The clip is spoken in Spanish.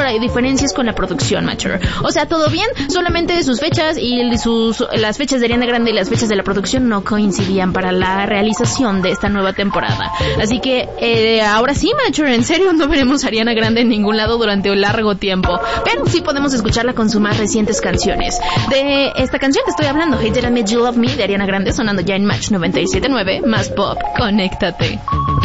diferencias con la producción, Mature. O sea, todo bien, solamente sus fechas y las fechas de Ariana Grande y las fechas de la producción no coincidían para la realización de esta nueva temporada. Así que ahora sí, Mature, en serio no veremos a Ariana Grande en ningún lado durante un largo tiempo, pero sí podemos escucharla con sus más recientes canciones. De esta canción que estoy hablando, Hate That I Made You Love Me, de Ariana Grande, sonando ya en Match 97.9, más pop, conéctate.